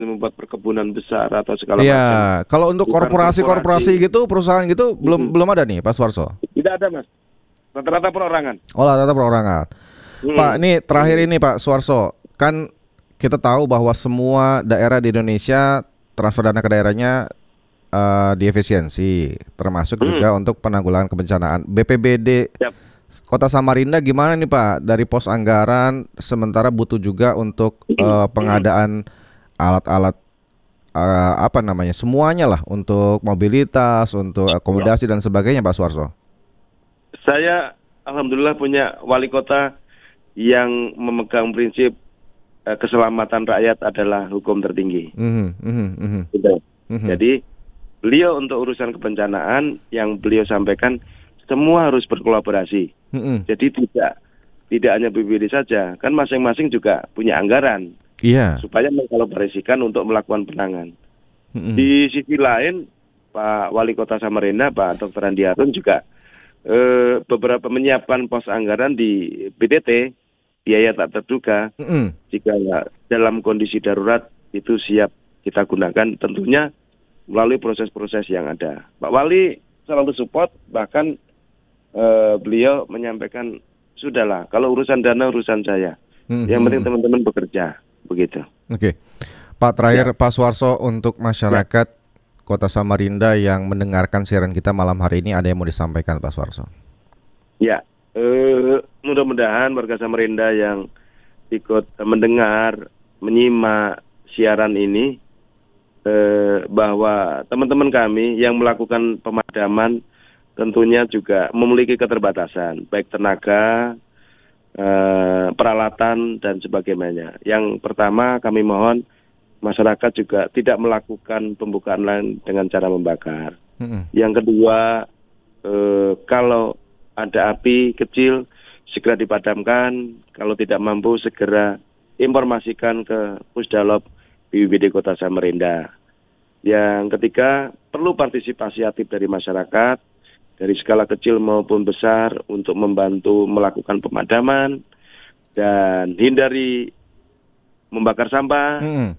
membuat perkebunan besar atau segala Iya, macam. kalau untuk Bukan korporasi korporasi. gitu, perusahaan gitu belum ada nih, Pak Suwarso. Tidak ada, Mas. Rata-rata perorangan. Oh, rata-rata perorangan. Pak, Hmm. ini terakhir ini Pak Suwarso, kan kita tahu bahwa semua daerah di Indonesia transfer dana ke daerahnya diefisiensi, termasuk Hmm. juga untuk penanggulangan kebencanaan. BPBD Siap. Kota Samarinda gimana nih Pak dari pos anggaran, sementara butuh juga untuk pengadaan alat-alat apa namanya semuanya lah untuk mobilitas, untuk Ya. akomodasi dan sebagainya Pak Suwarso. Saya alhamdulillah punya wali kota yang memegang prinsip keselamatan rakyat adalah hukum tertinggi. Mhm, mhm, mhm, Gitu. mhm. Jadi beliau untuk urusan kebencanaan yang beliau sampaikan semua harus berkolaborasi. Mhm. Jadi tidak hanya BPBD saja, kan masing-masing juga punya anggaran Iya. supaya mengkolaborasikan untuk melakukan penanganan. Mhm. Di sisi lain, Pak Wali Kota Samarinda, Pak Dr. Andi Harun juga beberapa menyiapkan pos anggaran di BDT, biaya tak terduga, Mhm. jika dalam kondisi darurat itu siap kita gunakan tentunya melalui proses-proses yang ada. Pak Wali selalu support, bahkan beliau menyampaikan, sudahlah, kalau urusan dana urusan saya. Yang penting Mhm. teman-teman bekerja, begitu. Oke. Pak Ya, terakhir Pak Suwarso, untuk ya, masyarakat Kota Samarinda yang mendengarkan siaran kita malam hari ini, ada yang mau disampaikan Pak Suwarso? ya. Mudah-mudahan warga Samarinda yang ikut mendengar, menyimak siaran ini, bahwa teman-teman kami yang melakukan pemadaman tentunya juga memiliki keterbatasan, baik tenaga, peralatan, dan sebagainya. Yang pertama kami mohon masyarakat juga tidak melakukan pembukaan lain dengan cara membakar. Mhm. Yang kedua, kalau ada api kecil segera dipadamkan, kalau tidak mampu segera informasikan ke Pusdalob BPBD Kota Samarinda. Yang ketiga, perlu partisipasi aktif dari masyarakat dari skala kecil maupun besar untuk membantu melakukan pemadaman dan hindari membakar sampah. Mhm.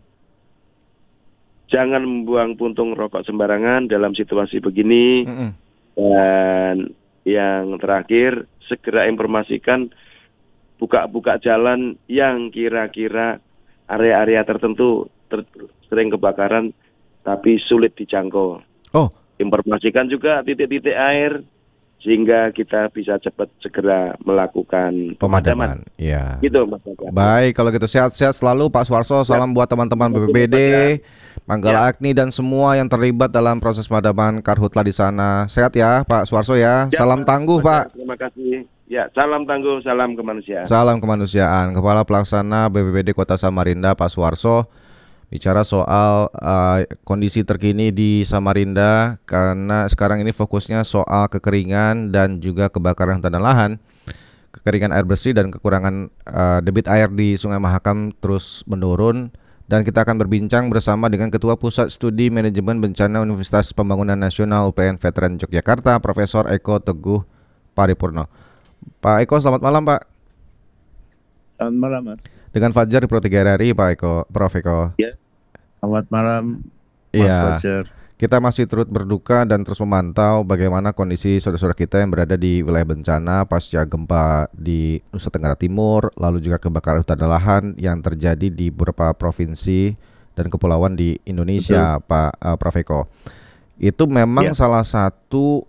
Jangan membuang puntung rokok sembarangan dalam situasi begini. Mhm. Dan yang terakhir, segera informasikan buka jalan yang kira-kira area-area tertentu sering kebakaran tapi sulit dijangkau. Oh, Informasikan juga titik-titik air sehingga kita bisa cepat segera melakukan pemadaman. pemadaman. Ya. Gitu, Mas Bagas. Baik, kalau gitu sehat-sehat selalu Pak Suwarso. Ya, Salam buat teman-teman terima kasih, BPBD, Mas Bagas. Manggala Ya, Agni dan semua yang terlibat dalam proses pemadaman karhutla di sana. Sehat ya Pak Suwarso ya. ya, Salam Mas tangguh Bagas. Pak. Terima kasih. Ya, salam tangguh, salam kemanusiaan. Salam kemanusiaan. Kepala Pelaksana BPBD Kota Samarinda Pak Suwarso bicara soal kondisi terkini di Samarinda, karena sekarang ini fokusnya soal kekeringan dan juga kebakaran hutan dan lahan. Kekeringan air bersih dan kekurangan debit air di Sungai Mahakam terus menurun, dan kita akan berbincang bersama dengan Ketua Pusat Studi Manajemen Bencana Universitas Pembangunan Nasional UPN Veteran Yogyakarta, Profesor Eko Teguh Paripurno. Pak Eko, selamat malam Pak. Selamat malam, Mas. Dengan Fajar di Pro 3 RRI, Pak Eko, Prof Eko. Ya. Selamat malam, Mas Iya. Fajar. Kita masih turut berduka dan terus memantau bagaimana kondisi saudara-saudara kita yang berada di wilayah bencana pasca gempa di Nusa Tenggara Timur, lalu juga kebakaran hutan dan lahan yang terjadi di beberapa provinsi dan kepulauan di Indonesia, Betul. Pak Prof Eko. Itu memang Ya. salah satu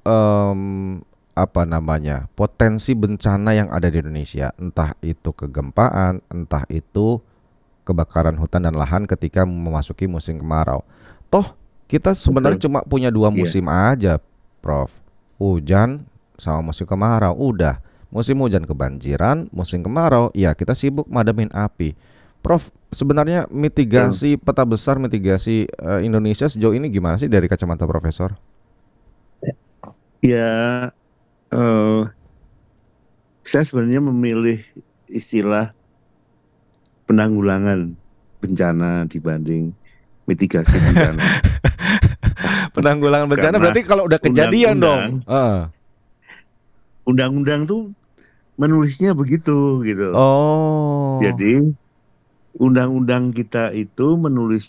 potensi bencana yang ada di Indonesia, entah itu kegempaan, entah itu kebakaran hutan dan lahan ketika memasuki musim kemarau. Toh kita sebenarnya Betul. cuma punya dua Iya. musim aja, Prof. Hujan sama musim kemarau. Udah, musim hujan kebanjiran, musim kemarau ya kita sibuk madamin api. Prof, sebenarnya mitigasi peta besar mitigasi Indonesia sejauh ini gimana sih dari kacamata Profesor? Ya, saya sebenarnya memilih istilah penanggulangan bencana dibanding mitigasi bencana. Penanggulangan bencana Karena berarti kalau udah kejadian dong. Undang-undang tuh menulisnya begitu gitu. Oh. Jadi undang-undang kita itu menulis